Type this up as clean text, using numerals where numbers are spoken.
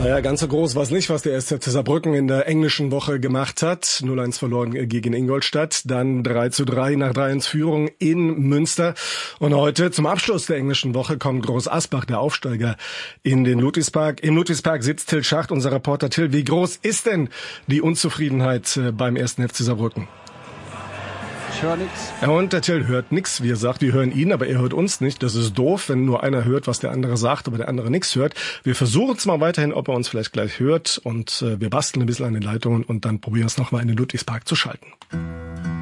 Naja, ganz so groß war es nicht, was der SC Saarbrücken in der englischen Woche gemacht hat. 0-1 verloren gegen Ingolstadt, dann 3-3 nach 3-1 Führung in Münster. Und heute zum Abschluss der englischen Woche kommt Groß Asbach, der Aufsteiger, in den Ludwigspark. Im Ludwigspark sitzt Till Schacht, unser Reporter. Till, wie groß ist denn die Unzufriedenheit beim 1. FC Saarbrücken? Ich höre nichts. Ja, und der Till hört nichts. Wie er sagt, wir hören ihn, aber er hört uns nicht. Das ist doof, wenn nur einer hört, was der andere sagt, aber der andere nichts hört. Wir versuchen es mal weiterhin, ob er uns vielleicht gleich hört. Und wir basteln ein bisschen an den Leitungen und dann probieren es nochmal in den Ludwigspark zu schalten.